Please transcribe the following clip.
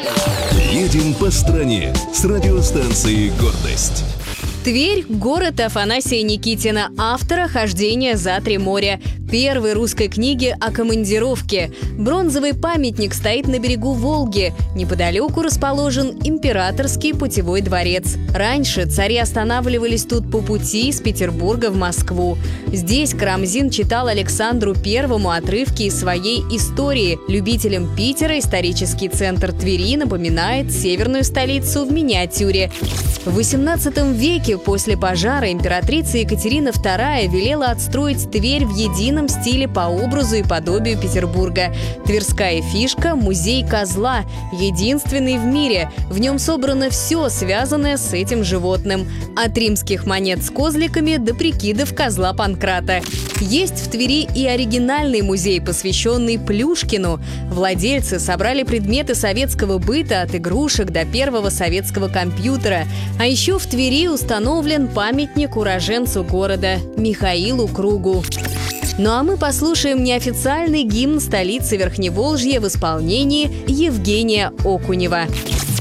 Едем по стране с радиостанцией «Гордость». Тверь – город Афанасия Никитина, автора «Хождения за три моря», первой русской книги о командировке. Бронзовый памятник стоит на берегу Волги. Неподалеку расположен императорский путевой дворец. Раньше цари останавливались тут по пути из Петербурга в Москву. Здесь Карамзин читал Александру Первому отрывки из своей истории. Любителям Питера исторический центр Твери напоминает северную столицу в миниатюре. В XVIII веке после пожара императрица Екатерина II велела отстроить Тверь в едином стиле по образу и подобию Петербурга. Тверская фишка – музей козла, единственный в мире. В нем собрано все, связанное с этим животным. От римских монет с козликами до прикидов козла Панкрата. Есть в Твери и оригинальный музей, посвященный Плюшкину. Владельцы собрали предметы советского быта от игрушек до первого советского компьютера. А еще в Твери установлен памятник уроженцу города Михаилу Кругу. Ну а мы послушаем неофициальный гимн столицы Верхневолжья в исполнении Евгения Окунева.